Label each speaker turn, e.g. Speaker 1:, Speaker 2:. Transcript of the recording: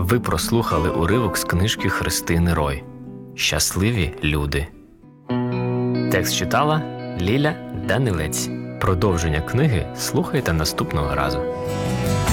Speaker 1: Ви прослухали уривок з книжки Христини Рой «Щасливі люди». Текст читала Ліля Данилець. Продовження книги слухайте наступного разу.